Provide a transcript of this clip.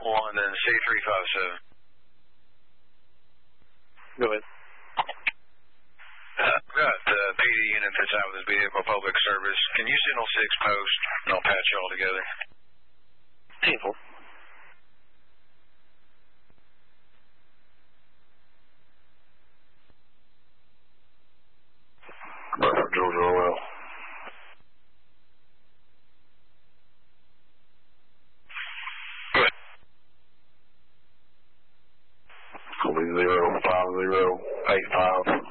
London C357. Go ahead. I've got the PD unit that's out with this vehicle, public service. Can you signal 6 post, and I'll patch you all together? Painful. Georgia Oil. Good. It's going to be 05085.